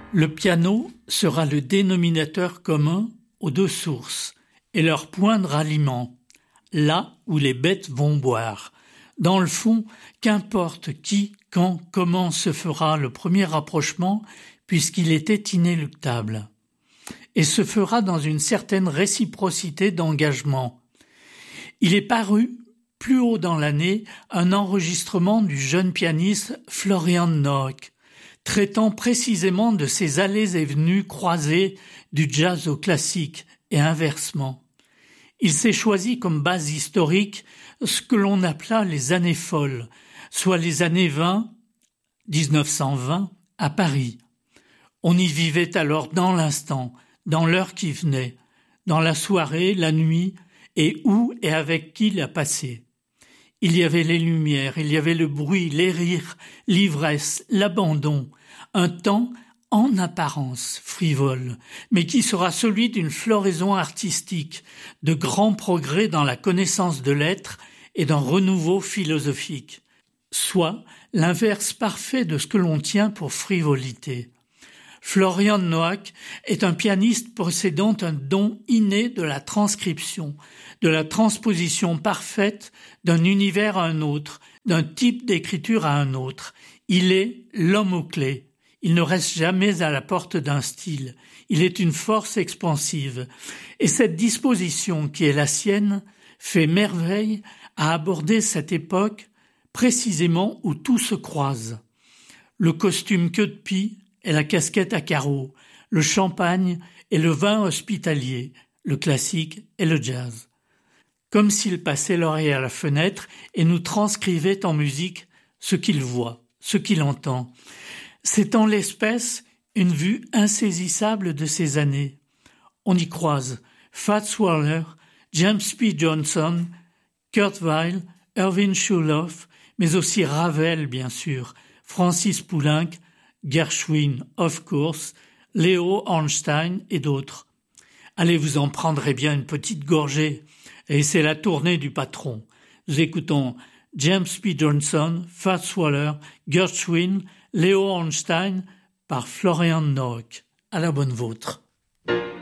Le piano sera le dénominateur commun aux deux sources et leur point de ralliement, là où les bêtes vont boire. Dans le fond, qu'importe qui, quand, comment se fera le premier rapprochement, puisqu'il était inéluctable. Et se fera dans une certaine réciprocité d'engagement. Il est paru, plus haut dans l'année, un enregistrement du jeune pianiste Florian Noack, traitant précisément de ces allées et venues croisées du jazz au classique et inversement. Il s'est choisi comme base historique ce que l'on appela les années folles, soit les années 1920, à Paris. On y vivait alors dans l'instant, dans l'heure qui venait, dans la soirée, la nuit, et où et avec qui la passer. Il y avait les lumières, il y avait le bruit, les rires, l'ivresse, l'abandon, un temps en apparence frivole, mais qui sera celui d'une floraison artistique, de grands progrès dans la connaissance de l'être et d'un renouveau philosophique, soit l'inverse parfait de ce que l'on tient pour frivolité. Florian Noack est un pianiste possédant un don inné de la transcription, de la transposition parfaite d'un univers à un autre, d'un type d'écriture à un autre. Il est l'homme aux clés. Il ne reste jamais à la porte d'un style. Il est une force expansive. Et cette disposition qui est la sienne fait merveille à aborder cette époque précisément où tout se croise. Le costume queue de pie et la casquette à carreaux, le champagne et le vin hospitalier, le classique et le jazz. Comme s'il passait l'oreille à la fenêtre et nous transcrivait en musique ce qu'il voit, ce qu'il entend. C'est en l'espèce une vue insaisissable de ces années. On y croise Fats Waller, James P. Johnson, Kurt Weill, Erwin Schulhoff, mais aussi Ravel, bien sûr, Francis Poulenc, Gershwin, of course, Léo Ornstein et d'autres. Allez, vous en prendrez bien une petite gorgée. Et c'est la tournée du patron. Nous écoutons James P. Johnson, Fats Waller, Gershwin, Léo Ornstein par Florian Noack. À la bonne vôtre.